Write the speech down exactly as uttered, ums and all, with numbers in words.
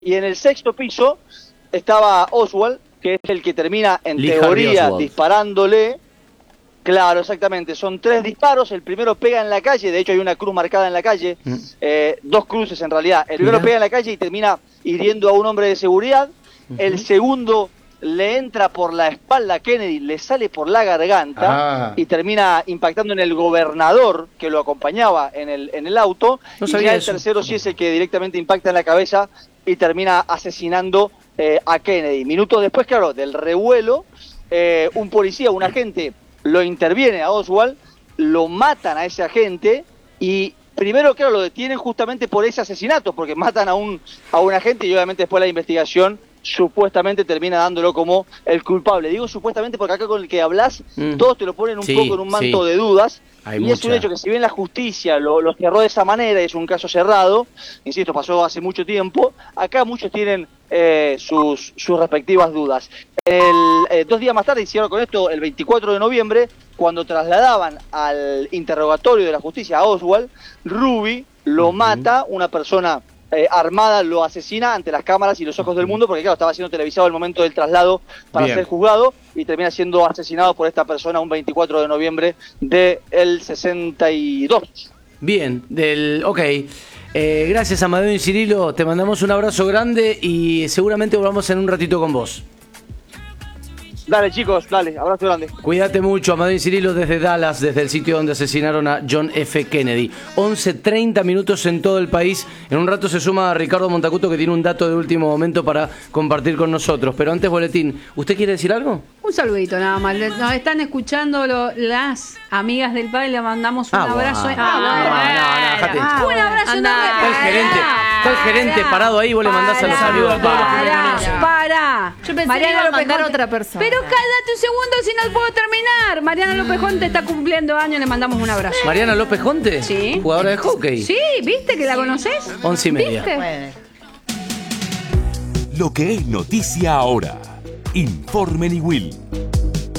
Y en el sexto piso estaba Oswald, que es el que termina en Lee teoría Harvey disparándole. Claro, exactamente, son tres disparos, el primero pega en la calle, de hecho hay una cruz marcada en la calle, mm. eh, dos cruces en realidad, el primero Mirá. pega en la calle y termina hiriendo a un hombre de seguridad, uh-huh. el segundo le entra por la espalda a Kennedy, le sale por la garganta ah. y termina impactando en el gobernador que lo acompañaba en el, en el auto, no y ya el eso. tercero sí es el que directamente impacta en la cabeza y termina asesinando eh, a Kennedy. Minutos después, claro, del revuelo, eh, un policía, un agente, lo interviene a Oswald, lo matan a ese agente y primero, claro, lo detienen justamente por ese asesinato, porque matan a un, a un agente y obviamente después la investigación supuestamente termina dándolo como el culpable. Digo supuestamente porque acá con el que hablas, mm. todos te lo ponen un sí, poco en un manto sí. de dudas. Hay y mucha. Es un hecho que si bien la justicia lo, lo cerró de esa manera, es un caso cerrado, insisto, pasó hace mucho tiempo, acá muchos tienen eh, sus, sus respectivas dudas. El, eh, dos días más tarde, hicieron con esto el veinticuatro de noviembre, cuando trasladaban al interrogatorio de la justicia a Oswald, Ruby lo uh-huh. mata, una persona eh, armada lo asesina ante las cámaras y los ojos del mundo, porque claro, estaba siendo televisado el momento del traslado para Bien. ser juzgado, y termina siendo asesinado por esta persona un veinticuatro de noviembre del sesenta y dos. Bien, del ok. Eh, gracias, Amadeo y Cirilo, te mandamos un abrazo grande y seguramente volvamos en un ratito con vos. Dale, chicos, dale, abrazo grande. Cuídate mucho, Amadeo y Cirilo, desde Dallas, desde el sitio donde asesinaron a John F. Kennedy. once treinta minutos en todo el país. En un rato se suma Ricardo Montacuto, que tiene un dato de último momento para compartir con nosotros. Pero antes, boletín, ¿usted quiere decir algo? Un saludito nada más. Nos están escuchando lo, las amigas del padre, le mandamos un ah, abrazo. Bueno. Ah, no, no, no, ah, un abrazo enorme. Está el gerente, está el gerente parado ahí, vos le mandás a los amigos. Para, para. Yo pensé Mariana que iba a mandar López a otra persona. Pero cállate un segundo si no puedo terminar. Mariana López Jonte está cumpliendo años, le mandamos un abrazo. ¿Mariana López Jonte? Sí. ¿Jugadora de hockey? Sí, ¿viste que la conoces? Once y media. ¿Viste? Bueno. Lo que es noticia ahora. Informe Niwil.